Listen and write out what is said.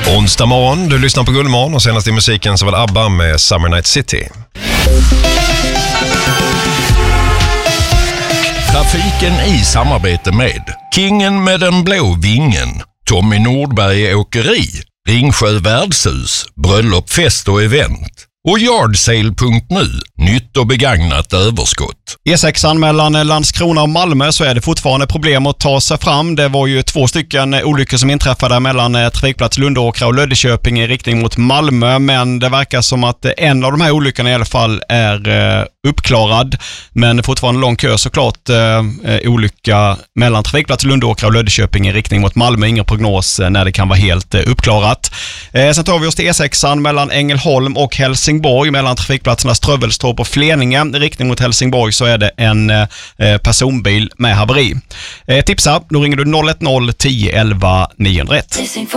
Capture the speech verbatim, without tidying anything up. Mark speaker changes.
Speaker 1: Onsdag morgon, du lyssnar på Guldmorgon och senast i musiken så var det ABBA med Summer Night City.
Speaker 2: Trafiken i samarbete med Kingen med den blå vingen, Tommy Nordberg Åkeri, Ringsjö Värdshus, Bröllop, fest och event och Yardsale punkt nu, nytt och begagnat överskott.
Speaker 3: E sexan mellan Landskrona och Malmö så är det fortfarande problem att ta sig fram. Det var ju två stycken olyckor som inträffade mellan trafikplats Lundåkra och Löddeköping i riktning mot Malmö, men det verkar som att en av de här olyckorna i alla fall är eh, uppklarad, men fortfarande lång kö såklart. Eh, olycka mellan trafikplats Lundåkra och Löddeköping i riktning mot Malmö, ingen prognos när det kan vara helt eh, uppklarat. Eh, sen tar vi oss till E sexan mellan Ängelholm och Helsingborg, mellan trafikplatserna Strövelstorp och Fleninge i riktning mot Helsingborg så är det en eh, personbil med haveri. Eh, tipsa, då ringer du noll ett noll tio elva nio noll ett.